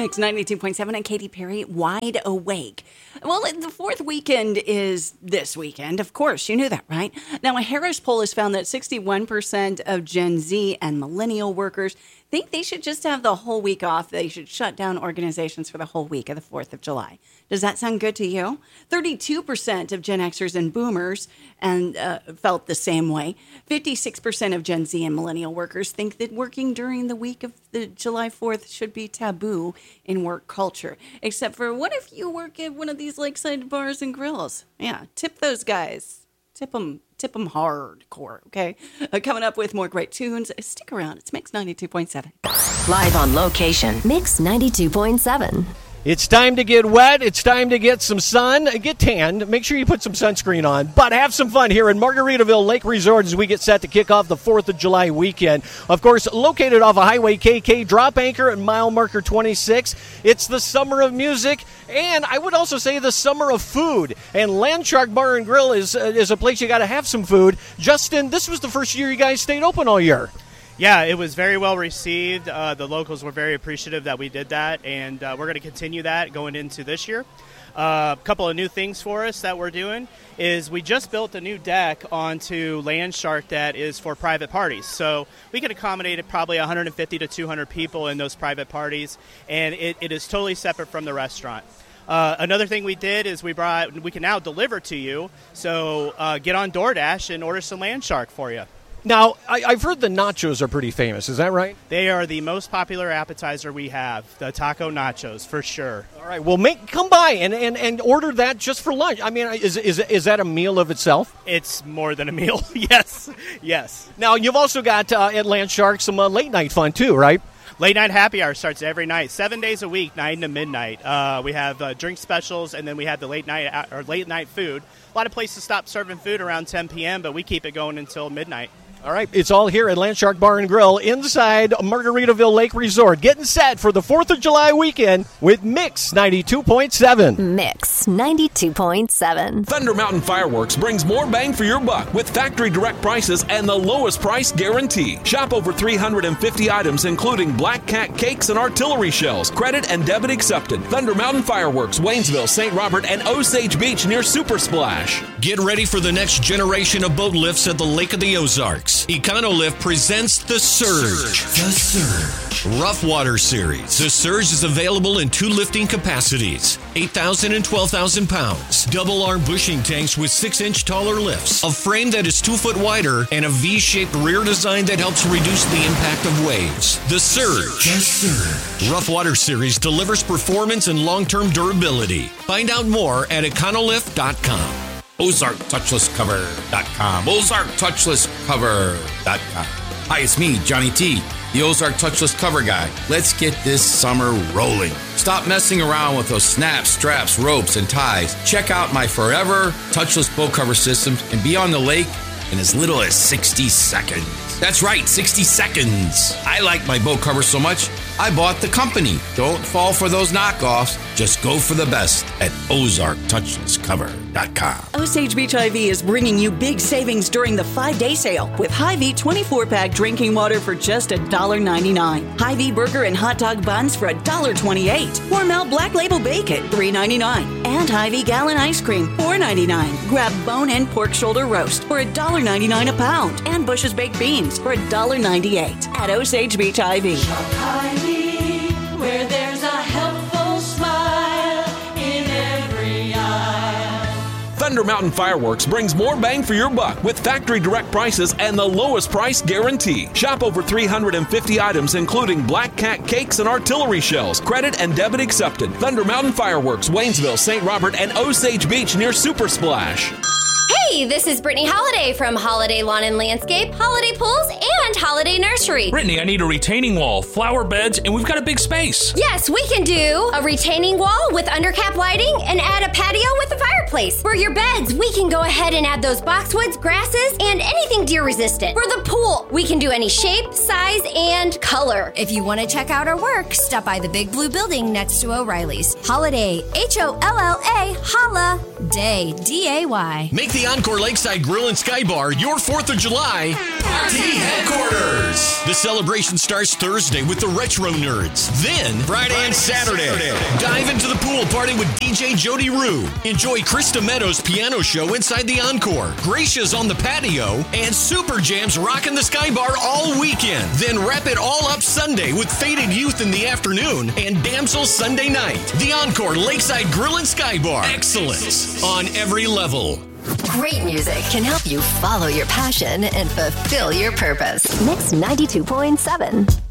Mix 92.7 and Katy Perry, Wide Awake. Well, the fourth weekend is this weekend. Of course, you knew that, right? Now, a Harris poll has found that 61% of Gen Z and millennial workers think they should just have the whole week off. They should shut down organizations for the whole week of the 4th of July. Does that sound good to you? 32% of Gen Xers and boomers felt the same way. 56% of Gen Z and millennial workers think that working during the week of the July 4th should be taboo in work culture. Except for, what if you work at one of these lakeside bars and grills? Yeah, tip those guys. Tip them hardcore, okay? Coming up with more great tunes. Stick around. It's Mix 92.7. Live on location. Mix 92.7. It's time to get wet. It's time to get some sun. Get tanned. Make sure you put some sunscreen on. But have some fun here in Margaritaville Lake Resort as we get set to kick off the 4th of July weekend. Of course, located off of Highway KK, drop anchor at mile marker 26. It's the summer of music, and I would also say the summer of food. And Landshark Bar and Grill is a place you got to have some food. Justin, this was the first year you guys stayed open all year. Yeah, it was very well received. The locals were very appreciative that we did that, and we're going to continue that going into this year. A couple of new things for us that we're doing is we just built a new deck onto Landshark that is for private parties. So we can accommodate probably 150 to 200 people in those private parties, and it is totally separate from the restaurant. Another thing we did is we can now deliver to you, so get on DoorDash and order some Landshark for you. Now, I've heard the nachos are pretty famous. Is that right? They are the most popular appetizer we have, the taco nachos, for sure. All right. Well, come by and order that just for lunch. I mean, is that a meal of itself? It's more than a meal. Yes. Now, you've also got at Landshark some late night fun too, right? Late night happy hour starts every night, 7 days a week, 9 to midnight. We have drink specials, and then we have the late night food. A lot of places stop serving food around 10 p.m., but we keep it going until midnight. All right, it's all here at Landshark Bar and Grill inside Margaritaville Lake Resort. Getting set for the 4th of July weekend with Mix 92.7. Mix 92.7. Thunder Mountain Fireworks brings more bang for your buck with factory direct prices and the lowest price guarantee. Shop over 350 items, including Black Cat cakes and artillery shells. Credit and debit accepted. Thunder Mountain Fireworks, Waynesville, St. Robert, and Osage Beach near Super Splash. Get ready for the next generation of boat lifts at the Lake of the Ozarks. Econolift presents The Surge. The Surge. Rough Water Series. The Surge is available in 2 lifting capacities, 8,000 and 12,000 pounds. Double arm bushing tanks with 6-inch taller lifts. A frame that is 2 foot wider and a V-shaped rear design that helps reduce the impact of waves. The Surge. The Surge. Rough Water Series delivers performance and long-term durability. Find out more at econolift.com. OzarkTouchlessCover.com. OzarkTouchlessCover.com. Hi, it's me, Johnny T, the Ozark Touchless Cover Guy. Let's get this summer rolling. Stop messing around with those snaps, straps, ropes, and ties. Check out my forever touchless boat cover systems and be on the lake in as little as 60 seconds. That's right, 60 seconds. I like my boat cover so much, I bought the company. Don't fall for those knockoffs. Just go for the best at OzarkTouchlessCover.com. Osage Beach IV is bringing you big savings during the 5-day sale with Hy-Vee 24-pack drinking water for just $1.99. Hy-Vee burger and hot dog buns for $1.28. Hormel Black Label Bacon, $3.99. And Hy-Vee gallon ice cream, $4.99. Grab bone-in pork shoulder roast for $1.99 a pound. And Bush's baked beans for $1.98 at Osage Beach IV. Shop Hy-Vee, where there's a helpful smile in every aisle. Thunder Mountain Fireworks brings more bang for your buck with factory direct prices and the lowest price guarantee. Shop over 350 items, including Black Cat cakes and artillery shells. Credit and debit accepted. Thunder Mountain Fireworks, Waynesville, St. Robert, and Osage Beach near Super Splash. Hey, this is Brittany Holiday from Holiday Lawn and Landscape, Holiday Pools, and Holiday Nursery. Brittany, I need a retaining wall, flower beds, and we've got a big space. Yes, we can do a retaining wall with undercap lighting and add a patio with a fireplace. For your beds, we can go ahead and add those boxwoods, grasses, and anything deer resistant. For the pool, we can do any shape, size, and color. If you want to check out our work, stop by the big blue building next to O'Reilly's. Holiday, Holla, Day, D-A-Y. Make the Encore Lakeside Grill and Sky Bar, your 4th of July party headquarters. The celebration starts Thursday with the Retro Nerds. Then, Friday and Saturday, dive into the pool party with DJ Jody Rue. Enjoy Krista Meadows' piano show inside the Encore, Gracia's on the patio, and Super Jams rocking the Sky Bar all weekend. Then wrap it all up Sunday with Faded Youth in the afternoon and Damsel Sunday night. The Encore Lakeside Grill and Sky Bar. Excellence on every level. Great music can help you follow your passion and fulfill your purpose. Mix 92.7.